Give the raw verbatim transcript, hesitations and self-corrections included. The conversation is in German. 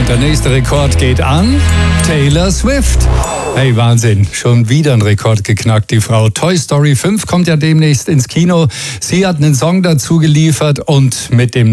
Der nächste Rekord geht an Taylor Swift. Hey, Wahnsinn, schon wieder ein Rekord geknackt, die Frau. Toy Story fünf kommt ja demnächst ins Kino. Sie hat einen Song dazu geliefert und mit dem